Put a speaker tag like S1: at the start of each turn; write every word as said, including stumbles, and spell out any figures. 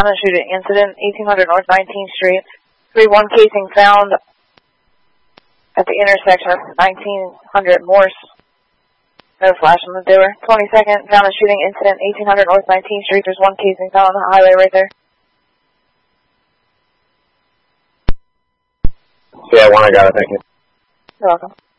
S1: Found a shooting incident, eighteen hundred North nineteenth Street. three one casing found at the intersection of nineteen hundred Morse. No flash on the doer. twenty-second, found a shooting incident, eighteen hundred North nineteenth Street. There's one casing found on the highway right there.
S2: Yeah, one I got it, thank you.
S1: You're welcome.